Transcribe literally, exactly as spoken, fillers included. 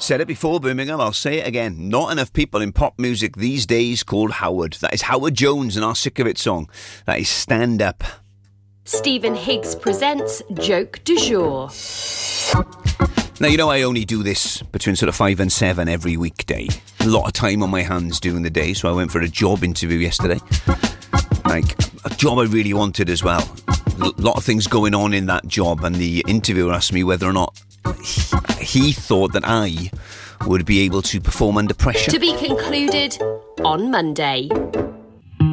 Said it before, Birmingham, I'll say it again. Not enough people in pop music these days called Howard. That is Howard Jones and our Sick of It song. That is Stand Up. Stephen Higgs presents Joke du Jour. Now, you know I only do this between sort of five and seven every weekday. A lot of time on my hands during the day, so I went for a job interview yesterday. Like, a job I really wanted as well. A lot of things going on in that job, and the interviewer asked me whether or not he, he thought that I would be able to perform under pressure. To be concluded on Monday.